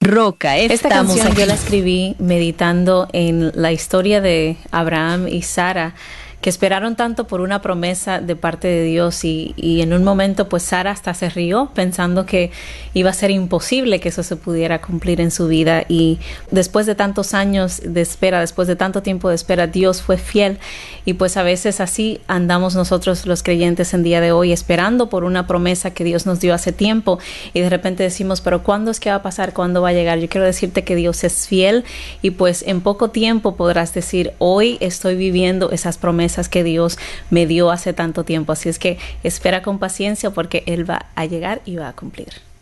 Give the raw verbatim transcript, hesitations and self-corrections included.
Roca. Esta Estamos canción aquí. yo la escribí meditando en la historia de Abraham y Sara, que esperaron tanto por una promesa de parte de Dios y, y en un momento pues Sara hasta se rió pensando que iba a ser imposible que eso se pudiera cumplir en su vida, y después de tantos años de espera, después de tanto tiempo de espera, Dios fue fiel. Y pues a veces así andamos nosotros los creyentes en día de hoy, esperando por una promesa que Dios nos dio hace tiempo, y de repente decimos, pero ¿cuándo es que va a pasar? ¿Cuándo va a llegar? Yo quiero decirte que Dios es fiel, y pues en poco tiempo podrás decir, hoy estoy viviendo esas promesas que Dios me dio hace tanto tiempo. Así es que espera con paciencia, porque Él va a llegar y va a cumplir.